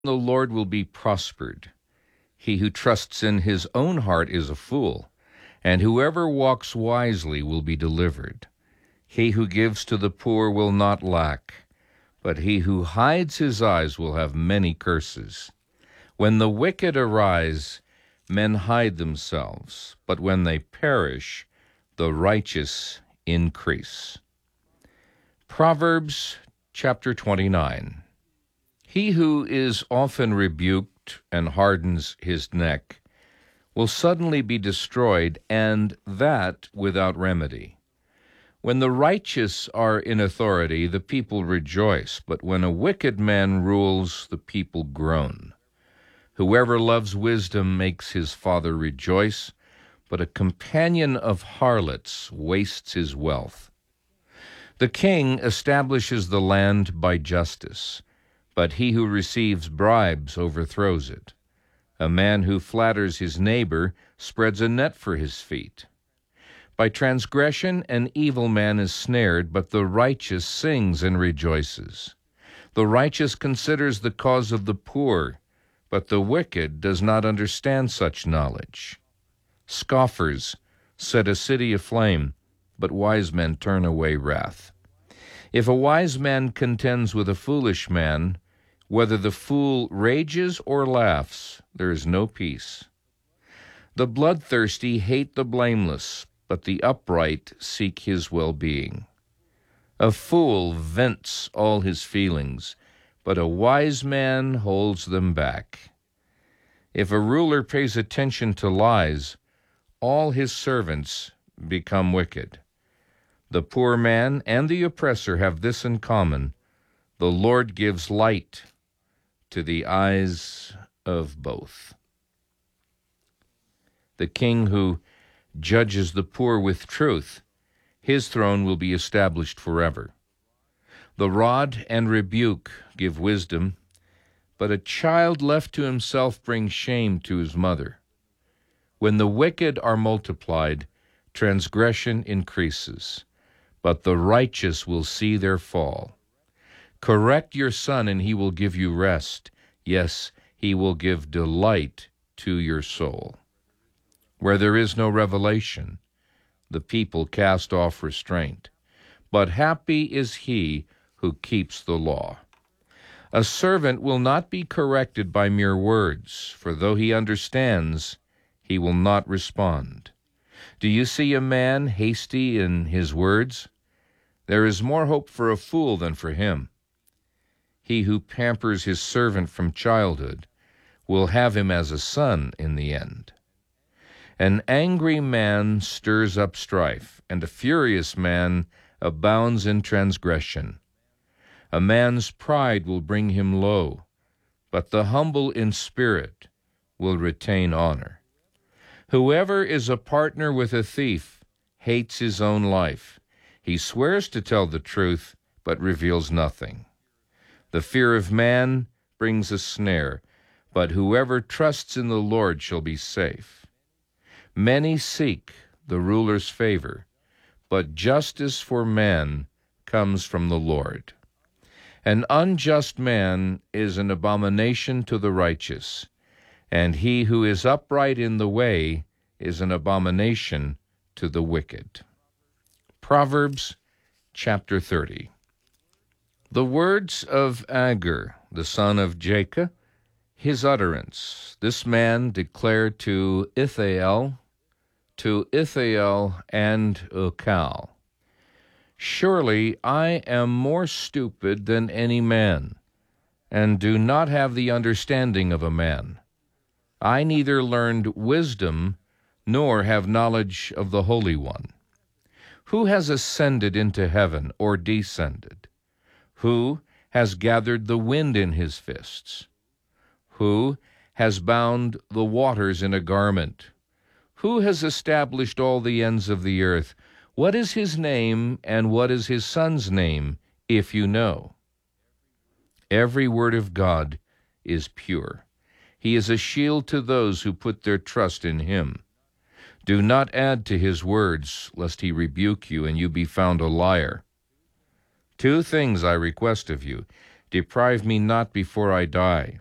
The Lord will be prospered. He who trusts in his own heart is a fool, and whoever walks wisely will be delivered. He who gives to the poor will not lack, but he who hides his eyes will have many curses. When the wicked arise, men hide themselves, but when they perish, the righteous increase. Proverbs chapter 29. He who is often rebuked and hardens his neck will suddenly be destroyed, and that without remedy. When the righteous are in authority, the people rejoice, but when a wicked man rules, the people groan. Whoever loves wisdom makes his father rejoice, but a companion of harlots wastes his wealth. The king establishes the land by justice, but he who receives bribes overthrows it. A man who flatters his neighbor spreads a net for his feet. By transgression an evil man is snared, but the righteous sings and rejoices. The righteous considers the cause of the poor, but the wicked does not understand such knowledge. Scoffers set a city aflame, but wise men turn away wrath. If a wise man contends with a foolish man, whether the fool rages or laughs, there is no peace. The bloodthirsty hate the blameless, but the upright seek his well-being. A fool vents all his feelings, but a wise man holds them back. If a ruler pays attention to lies, all his servants become wicked. The poor man and the oppressor have this in common: the Lord gives light to the eyes of both. The king who judges the poor with truth, his throne will be established forever. The rod and rebuke give wisdom, but a child left to himself brings shame to his mother. When the wicked are multiplied, transgression increases, but the righteous will see their fall. Correct your son, and he will give you rest. Yes, he will give delight to your soul. Where there is no revelation, the people cast off restraint. But happy is he who keeps the law. A servant will not be corrected by mere words, for though he understands, he will not respond. Do you see a man hasty in his words? There is more hope for a fool than for him. He who pampers his servant from childhood will have him as a son in the end. An angry man stirs up strife, and a furious man abounds in transgression. A man's pride will bring him low, but the humble in spirit will retain honor. Whoever is a partner with a thief hates his own life. He swears to tell the truth, but reveals nothing. The fear of man brings a snare, but whoever trusts in the Lord shall be safe. Many seek the ruler's favor, but justice for man comes from the Lord. An unjust man is an abomination to the righteous, and he who is upright in the way is an abomination to the wicked. Proverbs chapter 30. The words of Agur, the son of Jacob, his utterance. This man declared to Ithael and Ukal, surely I am more stupid than any man, and do not have the understanding of a man. I neither learned wisdom nor have knowledge of the Holy One. Who has ascended into heaven or descended? Who has gathered the wind in his fists? Who has bound the waters in a garment? Who has established all the ends of the earth? What is his name, and what is his son's name, if you know? Every word of God is pure. He is a shield to those who put their trust in him. Do not add to his words, lest he rebuke you, and you be found a liar. 2 things I request of you. Deprive me not before I die.